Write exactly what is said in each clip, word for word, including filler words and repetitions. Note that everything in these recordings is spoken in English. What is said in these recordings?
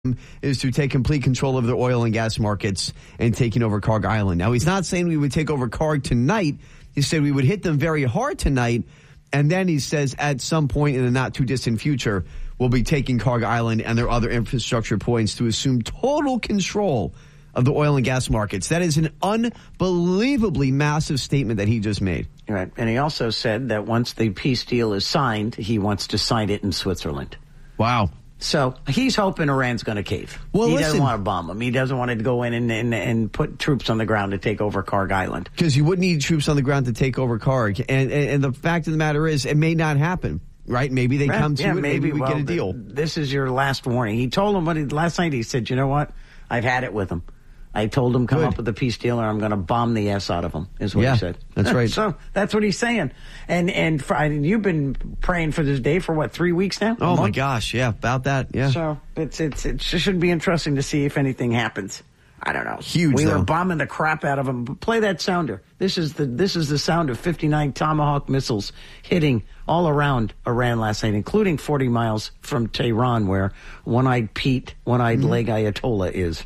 is to take complete control of the oil and gas markets and taking over Carg Island. Now, he's not saying we would take over Carg tonight. He said we would hit them very hard tonight, and then he says at some point in the not-too-distant future, we'll be taking Carg Island and their other infrastructure points to assume total control of the oil and gas markets. That is an unbelievably massive statement that he just made. Right, and he also said that once the peace deal is signed, he wants to sign it in Switzerland. Wow. So he's hoping Iran's going to cave. Well, he listen, doesn't want to bomb them. He doesn't want to go in and, and, and put troops on the ground to take over Carg Island. Because you would need troops on the ground to take over Carg. And, and, and the fact of the matter is, it may not happen, right? Maybe they right. come to yeah, it, maybe, maybe we well, get a deal. This is your last warning. He told him what he, last night. He said, you know what? I've had it with him. I told him, come Good. up with a peace deal or I'm going to bomb the ass out of him, is what yeah, he said. That's right. So that's what he's saying. And and, for, and you've been praying for this day for, what, three weeks now? Oh, my gosh. Yeah, about that. Yeah. So it's, it's, it should be interesting to see if anything happens. I don't know. Huge, We though. were bombing the crap out of them. Play that sounder. This is the this is the sound of fifty-nine Tomahawk missiles hitting all around Iran last night, including forty miles from Tehran, where One-Eyed Pete, One-Eyed mm-hmm. Leg Ayatollah is.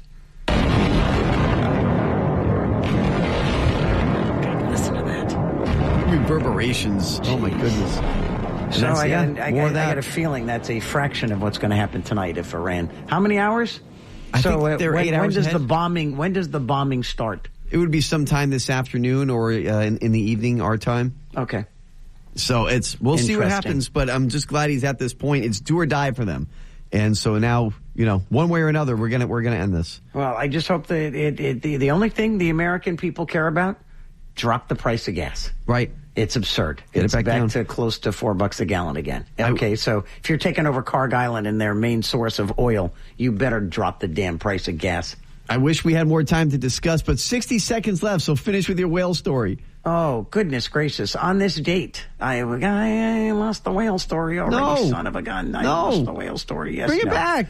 Reverberations. Oh, my goodness. So I, yeah, got, I, got, I got a feeling that's a fraction of what's going to happen tonight if Iran. How many hours? I so think they're uh, when, eight when hours does ahead. the bombing? When does the bombing start? It would be sometime this afternoon or uh, in, in the evening, our time. Okay. So it's we'll see what happens, but I'm just glad he's at this point. It's do or die for them, and so now you know one way or another we're gonna we're gonna end this. Well, I just hope that it, it, the the only thing the American people care about, drop the price of gas. Right. It's absurd. Get it's it back, back down. to close to four bucks a gallon again. Okay, I, so if you're taking over Carg Island and their main source of oil, you better drop the damn price of gas. I wish we had more time to discuss, but sixty seconds left, so finish with your whale story. Oh, goodness gracious. On this date, I, I lost the whale story already, no. son of a gun. I no. lost the whale story. Yes, Bring it no. back.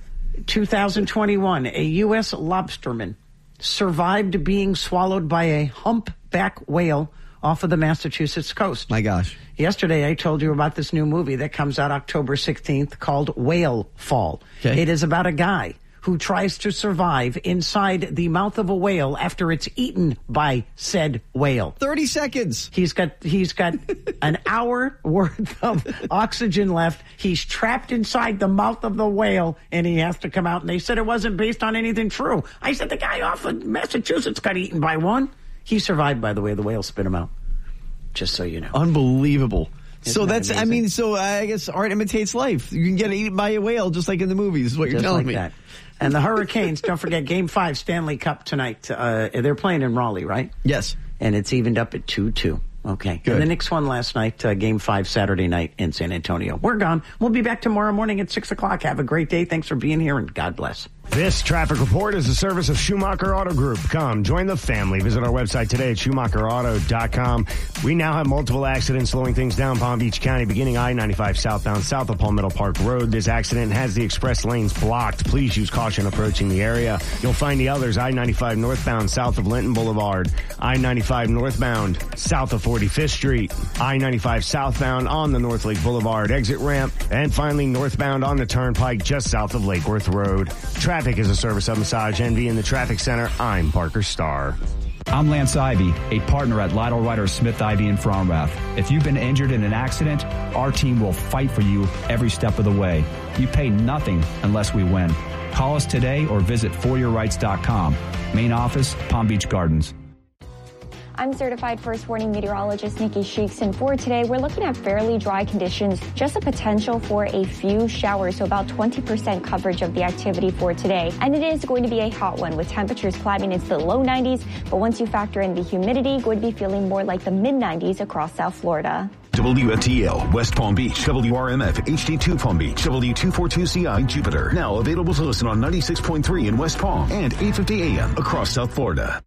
twenty twenty-one, a U S lobsterman survived being swallowed by a humpback whale off of the Massachusetts coast. My gosh. Yesterday, I told you about this new movie that comes out October sixteenth called Whale Fall. Okay. It is about a guy who tries to survive inside the mouth of a whale after it's eaten by said whale. thirty seconds. He's got he's got an hour worth of oxygen left. He's trapped inside the mouth of the whale, and he has to come out. And they said it wasn't based on anything true. I said the guy off of Massachusetts got eaten by one. He survived, by the way. The whale spit him out. Just so you know. Unbelievable. Isn't so that's, amazing? I mean, so I guess art imitates life. You can get eaten by a whale just like in the movies, is what you're just telling like me. That. And the Hurricanes, don't forget, Game five Stanley Cup tonight. Uh, they're playing in Raleigh, right? Yes. And it's evened up at two two. Okay. Good. And the Knicks won last night, uh, Game five Saturday night in San Antonio. We're gone. We'll be back tomorrow morning at six o'clock. Have a great day. Thanks for being here, and God bless. This traffic report is a service of Schumacher Auto Group. Come, join the family. Visit our website today at schumacher auto dot com. We now have multiple accidents slowing things down Palm Beach County, beginning I ninety-five southbound south of Palmetto Park Road. This accident has the express lanes blocked. Please use caution approaching the area. You'll find the others I ninety-five northbound south of Linton Boulevard, I ninety-five northbound south of forty-fifth Street, I ninety-five southbound on the North Lake Boulevard exit ramp, and finally northbound on the Turnpike just south of Lake Worth Road. Traffic is a service of Massage Envy in the Traffic Center. I'm Parker Starr. I'm Lance Ivy, a partner at Lytle Ryder Smith Ivy in Fromrath. If you've been injured in an accident, our team will fight for you every step of the way. You pay nothing unless we win. Call us today or visit for your rights dot com. Main office, Palm Beach Gardens. I'm certified first warning meteorologist Nikki Sheeks, and for today, we're looking at fairly dry conditions, just a potential for a few showers, so about twenty percent coverage of the activity for today. And it is going to be a hot one with temperatures climbing into the low nineties, but once you factor in the humidity, going to be feeling more like the mid nineties across South Florida. W F T L, West Palm Beach, W R M F, H D two Palm Beach, W two forty-two C I, Jupiter. Now available to listen on ninety-six point three in West Palm and eight fifty A M across South Florida.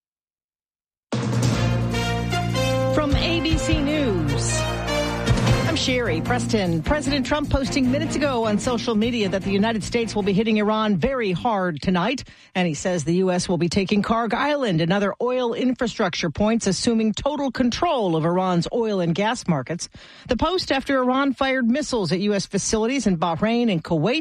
From A B C News, I'm Sherry. Preston. President Trump posting minutes ago on social media that the United States will be hitting Iran very hard tonight. And he says the U S will be taking Karg Island and other oil infrastructure points, assuming total control of Iran's oil and gas markets. The post after Iran fired missiles at U S facilities in Bahrain and Kuwait.